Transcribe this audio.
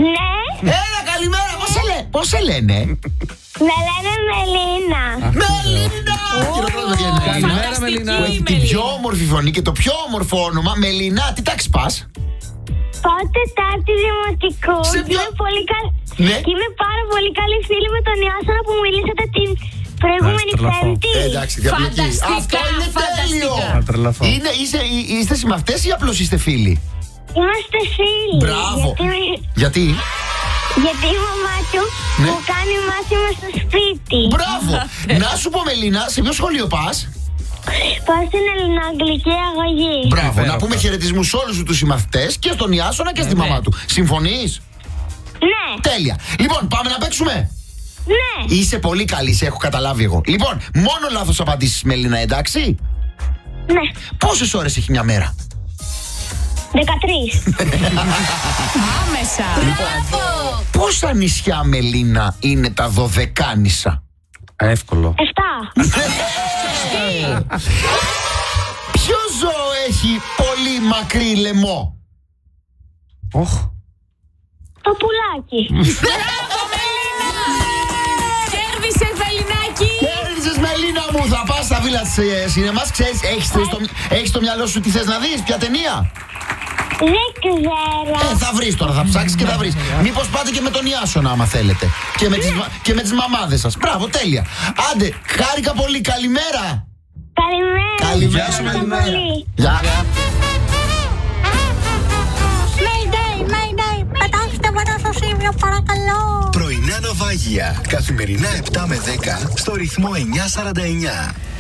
Ναι. Έλα, καλημέρα. Πώς σε λένε? Με λένε Μελίνα. Μελίνα! Καλημέρα, Μελίνα. Που έχει την πιο όμορφη φωνή και το πιο όμορφο όνομα. Μελίνα, τι τάξη πας? Πότε Τετάρτη δημοτικού. Ναι. Είμαι πάρα πολύ καλή φίλη με τον Ιάσονα που μιλήσατε την προηγούμενη Πέμπτη. Εντάξει, διαπλοκή. Αυτό είναι τέλειο. Είστε συμμαθητές ή απλώς είστε φίλοι? Είμαστε φίλοι. Μπράβο. Γιατί? Γιατί η μαμά του μου κάνει μάθημα στο σπίτι. Μπράβο. Να σου πω, Μελίνα, σε ποιο σχολείο πας? Πάω στην ελληνοαγγλική αγωγή. Μπράβο. Να πούμε χαιρετισμούς σε όλους τους συμμαθητές και στον Ιάσονα και στη μαμά του. Συμφωνείς? Ναι. Τέλεια. Λοιπόν, πάμε να παίξουμε. Ναι. Είσαι πολύ καλή, σε έχω καταλάβει εγώ. Λοιπόν, μόνο λάθος απαντήσεις, Μελίνα, εντάξει? Ναι. Πόσες ώρες έχει μια μέρα? 13. Άμεσα. Μπράβο. Πόσα νησιά, Μελίνα, είναι τα Δωδεκάνησα? Εύκολο. 7. Ποιο ζώο έχει πολύ μακρύ λαιμό? Το πουλάκι. Μπράβο, Μελίνα! Κέρδισες, Μελινάκη! Κέρδισες, Μελίνα μου. Θα πας στα βίλα της σινεμάς. Ξέρεις, έχεις στο μυαλό σου τι θες να δεις? Ποια ταινία? Δεν ξέρω. Θα βρεις τώρα, θα ψάξεις και θα βρεις. Μήπως πάτε και με τον Ιάσονα άμα θέλετε. Και με τις μαμάδες σας. Μπράβο, τέλεια. Άντε, χάρηκα πολύ. Καλημέρα. Καλημέρα. Καλημέρα σου, Ευχαριστώ Μελίνα. πολύ. Γεια. Mayday, πετάξτε με στο σημείο παρακαλώ. Πρωινά ναυάγια. Καθημερινά 7 με 10 στο ρυθμό 949.